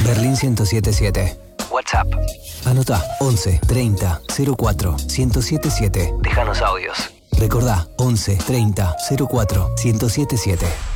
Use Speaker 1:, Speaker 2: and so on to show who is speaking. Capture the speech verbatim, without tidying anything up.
Speaker 1: Berlín ciento setenta y siete. WhatsApp. Anota once treinta cero cuatro ciento setenta y siete. Déjanos audios. Recordá once treinta cero cuatro ciento setenta y siete.